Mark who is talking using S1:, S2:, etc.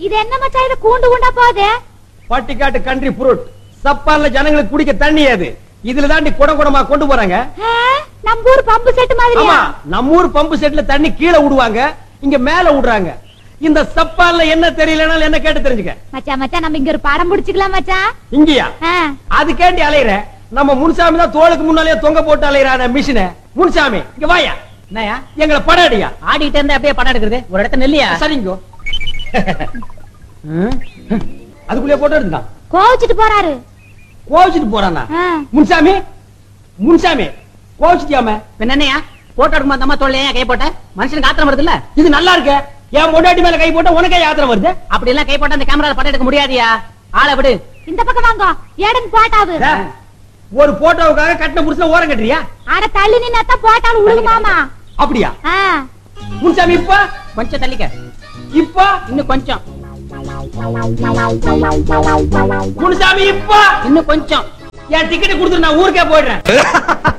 S1: இது என்ன மச்சான், இது கூண்டு கூண்டா போகுது?
S2: பட்டிக்காட்டு கண்ட்ரி ஃப்ரூட். சப்பான்ல ஜனங்களுக்கு குடிக்க தண்ணி அது. இதுல தாண்டி குடம் குடமா கொண்டு போறாங்க.
S1: நம்ம ஊர் பம்பு செட் மாதிரியா?
S2: ஆமா, நம்ம ஊர் பம்பு செட்ல தண்ணி கீழே விடுவாங்க, இங்க மேல விடுறாங்க. இந்த சப்பான்ல என்ன தெரியலனால என்ன கேட்டு தெரிஞ்சுக்க.
S1: மச்சான் மச்சான், நம்ம இங்க ஒரு படம் பிடிச்சுக்கலாம் மச்சான்.
S2: இங்கயா? அது கேண்டி அலையற. நம்ம முன்சாமி தான் தோளுக்கு முன்னாலே தொங்க போட்டு அலையறான மிஷினை. முன்சாமி இங்க வாயா.
S3: என்னயா
S2: எங்களை படம் அடியா.
S3: ஆடிட்டு இருந்தா அப்படியே படம் எடுக்கிறது? ஒரு இடத்த நெல்லியா?
S2: சரிங்கோ. அதுக்குள்ளே போட்டோ எடுத்தான்.
S1: கோவிச்சிட்டு போறாரு.
S2: கோவிச்சிட்டு போறானா? முன்சாமி முன்சாமி கோவிச்சிட்டியாம?
S3: என்னையா போட்டோ எடுக்கும் அந்த அம்மா தோல்லையா கை போட்ட? மனுஷனுக்கு ஆத்திரம் வருது இல்ல?
S2: இது நல்லா இருக்கு. என் பொண்டாட்டி மேல கை போட்ட உனக்கே யாத்திரம் வருது.
S3: அப்படி எல்லாம் கை போட்ட அந்த கேமரா படம் எடுக்க முடியாதியா? ஆளை விடு.
S1: இந்த பக்கம் வாங்க. ஏடன் போட்டாவு.
S2: ஒரு போட்டோவுக்காக கட்டின புருஷன் ஓரம் கட்டுறியா?
S1: அட தள்ளி நின்னா போட்டாலும் உழுகுமாமா.
S2: அப்படியா? முன்சாமி இப்ப
S3: கொஞ்சம் தள்ளிக்க.
S2: இப்ப
S3: இன்னும் கொஞ்சம்.
S2: முன்சாமி இப்ப
S3: இன்னும் கொஞ்சம்.
S2: என் டிக்கெட் கொடுத்துட்டு நான் ஊருக்கே போயிடுறேன்.